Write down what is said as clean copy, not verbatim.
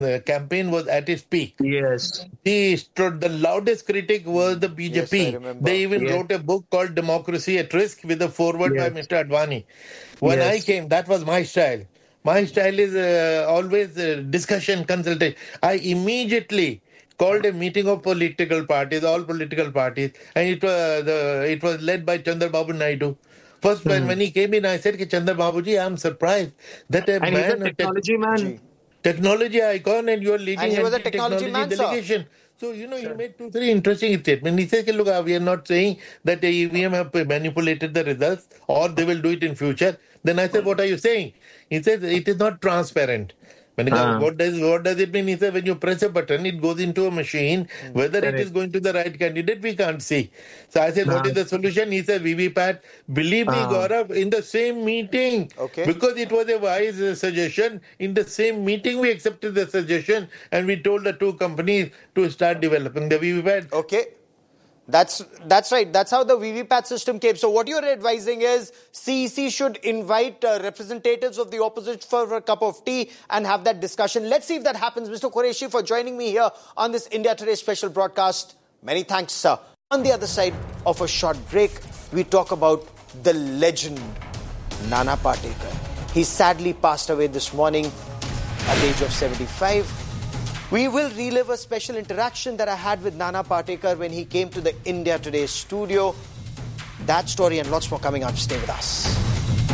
campaign was at its peak. Yes. The loudest critic was the Yes, I BJP. remember. They even Yes. wrote a book called Democracy at Risk with a foreword by Yes. Mr. Advani. When I Yes. came, that was my style. My style is always discussion, consultation. I immediately called a meeting of political parties, all political parties, and it was led by Chandrababu Naidu. First, when he came in, I said, Chandrababu ji, I'm surprised that a And he's a man technology man. Gee. technology icon and you're leading And he was a technology technology man, sir. delegation. So, he made 2-3 interesting statements. He said, look, we are not saying that the EVM have manipulated the results or they will do it in future. Then I said, what are you saying? He said, it is not transparent. When he goes, what does it mean? He said, when you press a button, it goes into a machine. Whether it is going to the right candidate, we can't see. So I said, what is the solution? He said, VVPAT. Believe me, Gaurav, in the same meeting, Okay. because it was a wise suggestion, in the same meeting we accepted the suggestion and we told the two companies to start developing the VVPAT. Okay. That's right. That's how the VVPAT system came. So what you're advising is CEC should invite representatives of the opposition for a cup of tea and have that discussion. Let's see if that happens. Mr. Qureshi, for joining me here on this India Today special broadcast. Many thanks, sir. On the other side of a short break, we talk about the legend, Nana Patekar. He sadly passed away this morning at the age of 75. We will relive a special interaction that I had with Nana Patekar when he came to the India Today studio. That story and lots more coming up. Stay with us.